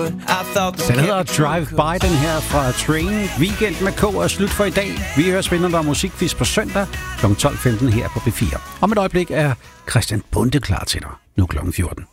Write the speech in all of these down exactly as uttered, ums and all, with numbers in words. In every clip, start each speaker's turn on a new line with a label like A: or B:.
A: Den hedder Drive By, den her fra Train. Weekend med K er slut for i dag. Vi hører spændende om musikquiz på søndag kl. tolv femten her på B fire. Om et øjeblik er Christian Bunde klar til dig. Nu kl. fjorten.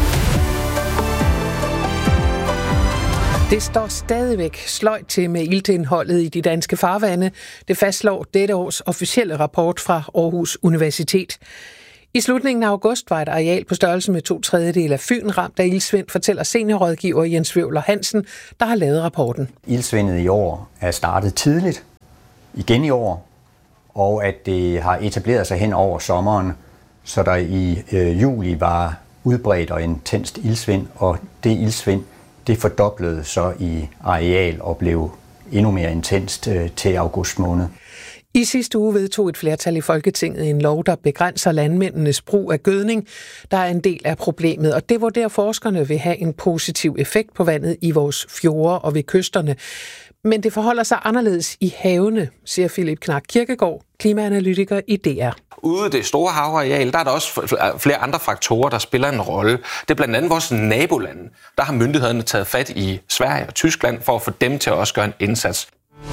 B: Det står stadigvæk sløjt til med iltindholdet i de danske farvande. Det fastslår dette års officielle rapport fra Aarhus Universitet. I slutningen af august var et areal på størrelse med to tredjedele af Fyn ramt af iltsvind, fortæller seniorrådgiver Jens Wøvler Hansen, der har lavet rapporten.
C: Iltsvindet i år er startet tidligt, igen i år, og at det har etableret sig hen over sommeren, så der i øh, juli var udbredt og intenst iltsvind, og det iltsvind, det fordoblede så i areal og blev endnu mere intenst øh, til august måned.
B: I sidste uge vedtog et flertal i Folketinget en lov, der begrænser landmændenes brug af gødning, der er en del af problemet, og det vurderer forskerne vil have en positiv effekt på vandet i vores fjorde og ved kysterne. Men det forholder sig anderledes i havene, siger Philip Knark Kirkegaard, klimaanalytiker i D R.
D: Ude i det store havareal, der er der også flere andre faktorer, der spiller en rolle. Det er blandt andet vores nabolande. Der har myndighederne taget fat i Sverige og Tyskland for at få dem til at også gøre en indsats.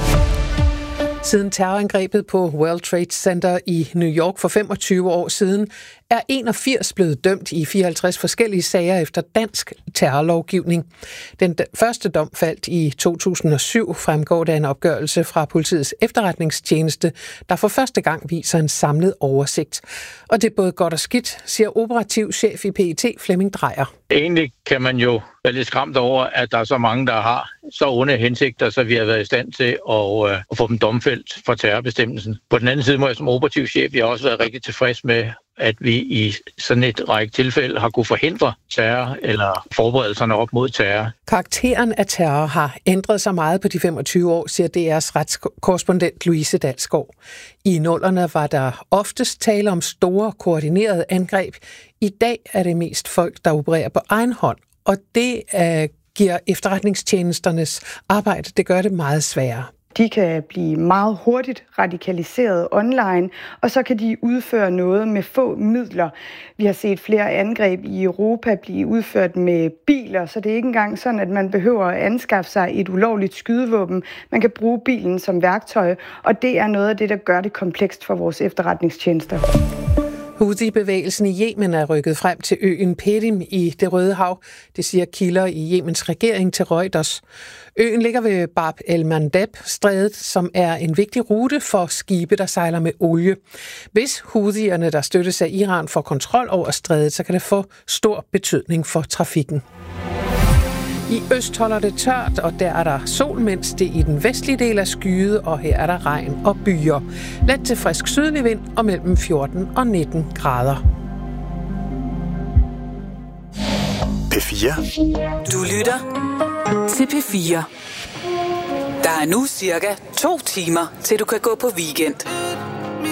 B: Siden terrorangrebet på World Trade Center i New York for femogtyve år siden, er enogfirs blevet dømt i fireoghalvtreds forskellige sager efter dansk terrorlovgivning. Den første dom faldt i to tusind og syv, fremgår der en opgørelse fra politiets efterretningstjeneste, der for første gang viser en samlet oversigt. Og det er både godt og skidt, siger operativ chef i P E T Flemming Drejer.
E: Egentlig kan man jo være lidt skræmt over, at der er så mange, der har så onde hensigter, så vi har været i stand til at, øh, at få dem domfældt for terrorbestemmelsen. På den anden side må jeg som operativ chef jeg har også været rigtig tilfreds med, at vi i sådan et række tilfælde har kunne forhindre terror eller forberedelserne op mod terror.
B: Karakteren af terror har ændret sig meget på de femogtyve år, siger D R's retskorrespondent Louise Dalsgaard. I nullerne var der oftest tale om store, koordinerede angreb. I dag er det mest folk, der opererer på egen hånd, og det uh, giver efterretningstjenesternes arbejde, det gør det meget sværere.
F: De kan blive meget hurtigt radikaliseret online, og så kan de udføre noget med få midler. Vi har set flere angreb i Europa blive udført med biler, så det er ikke engang sådan, at man behøver at anskaffe sig et ulovligt skydevåben. Man kan bruge bilen som værktøj, og det er noget af det, der gør det komplekst for vores efterretningstjenester.
B: Houthi-bevægelsen i Yemen er rykket frem til øen Perim i Det Røde Hav. Det siger kilder i Yemens regering til Reuters. Øen ligger ved Bab el-Mandeb-strædet, som er en vigtig rute for skibe, der sejler med olie. Hvis Houthierne, der støttes af Iran, får kontrol over strædet, så kan det få stor betydning for trafikken. I øst holder det tørt, og der er der sol, mens det i den vestlige del er skyet, og her er der regn og byer. Let til frisk sydlig vind og mellem fjorten og nitten grader.
G: P fire.
H: Du lytter til P fire. Der er nu cirka to timer, til du kan gå på weekend.